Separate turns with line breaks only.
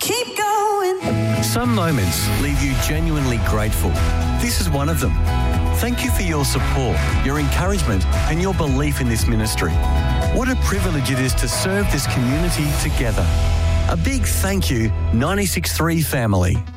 keep going.
Some moments leave you genuinely grateful. This is one of them. Thank you for your support, your encouragement, and your belief in this ministry. What a privilege it is to serve this community together. A big thank you, 96.3 family.